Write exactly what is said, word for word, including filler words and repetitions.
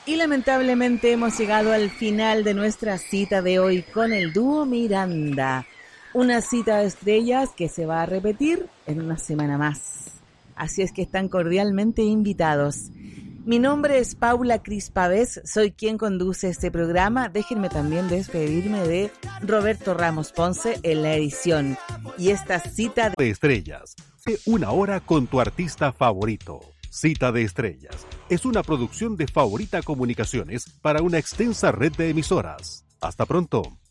Y lamentablemente hemos llegado al final de nuestra cita de hoy con el dúo Miranda. Una cita de estrellas que se va a repetir en una semana más. Así es que están cordialmente invitados. Mi nombre es Paula Cris Pavés, soy quien conduce este programa. Déjenme también despedirme de Roberto Ramos Ponce en la edición. Y esta cita de estrellas, una hora con tu artista favorito. Cita de Estrellas es una producción de Favorita Comunicaciones para una extensa red de emisoras. Hasta pronto.